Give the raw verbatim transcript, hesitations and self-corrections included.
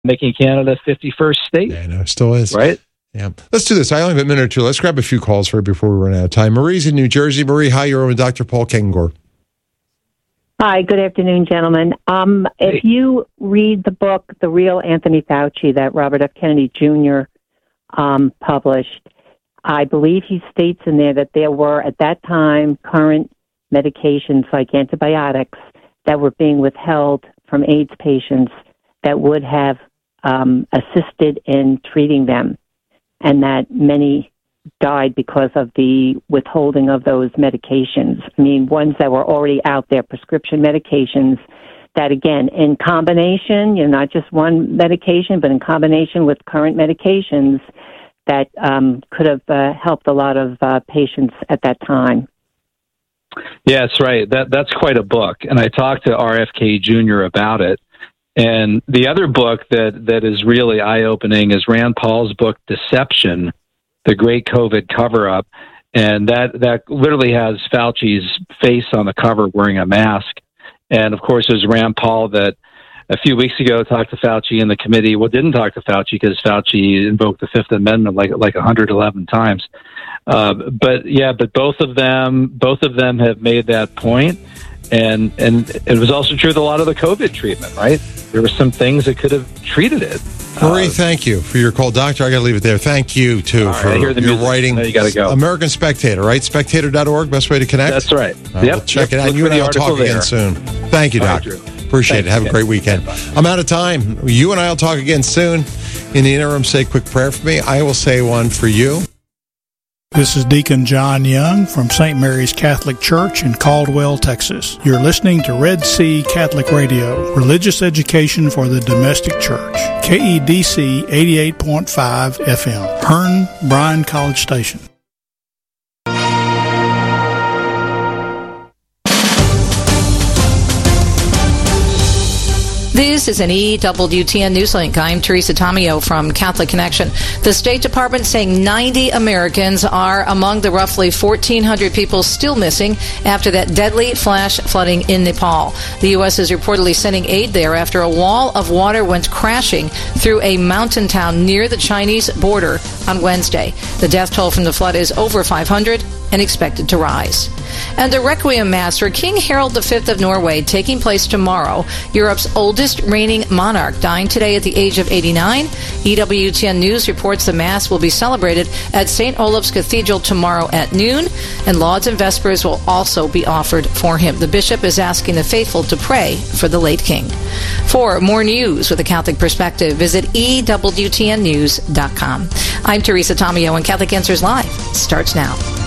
making Canada fifty-first state. Yeah, I know, it still is. Right? Yeah. Let's do this. I only have a minute or two. Let's grab a few calls for you before we run out of time. Marie's in New Jersey. Marie, hi, you're on with Doctor Paul Kengor. Hi, good afternoon, gentlemen. Um, if you read the book, The Real Anthony Fauci, that Robert F. Kennedy Junior um, published, I believe he states in there that there were, at that time, current medications like antibiotics that were being withheld from AIDS patients that would have um, assisted in treating them, and that many died because of the withholding of those medications. I mean, ones that were already out there, prescription medications that, again, in combination, you know, not just one medication, but in combination with current medications that um, could have uh, helped a lot of uh, patients at that time. Yeah, that's right. That That's quite a book. And I talked to R F K Junior about it. And the other book that, that is really eye-opening is Rand Paul's book, Deception, The Great COVID Cover-Up. And that, that literally has Fauci's face on the cover wearing a mask. And, of course, there's Rand Paul that a few weeks ago talked to Fauci in the committee. Well, didn't talk to Fauci because Fauci invoked the Fifth Amendment like like one hundred eleven times. Uh, but, yeah, but both of them both of them have made that point. And, and it was also true with a lot of the COVID treatment, right? There were some things that could have treated it. Marie, uh, thank you for your call. Doctor, I got to leave it there. Thank you, too, right, for I hear the your music. writing. Now you gotta go. American Spectator, right? Spectator dot org, best way to connect? That's right. Uh, yep. We'll check yep. it out. Look You for and I the will talk article again there. soon. Thank you, All Doctor. right, Drew. Appreciate Thanks it. Have again. a great weekend. Bye. I'm out of time. You and I will talk again soon. In the interim, say a quick prayer for me. I will say one for you. This is Deacon John Young from Saint Mary's Catholic Church in Caldwell, Texas. You're listening to Red Sea Catholic Radio, religious education for the domestic church. K E D C eighty-eight point five F M, Hearn, Bryan College Station. This is an E W T N Newslink. I'm Teresa Tomeo from Catholic Connection. The State Department saying ninety Americans are among the roughly fourteen hundred people still missing after that deadly flash flooding in Nepal. The U S is reportedly sending aid there after a wall of water went crashing through a mountain town near the Chinese border on Wednesday. The death toll from the flood is over five hundred and expected to rise. And a Requiem Mass for King Harald the Fifth of Norway taking place tomorrow. Europe's oldest reigning monarch dying today at the age of eighty-nine. E W T N News reports the Mass will be celebrated at Saint Olaf's Cathedral tomorrow at noon, and Lauds and Vespers will also be offered for him. The bishop is asking the faithful to pray for the late king. For more news with a Catholic perspective, visit E W T N news dot com. I'm Teresa Tomeo, and Catholic Answers Live starts now.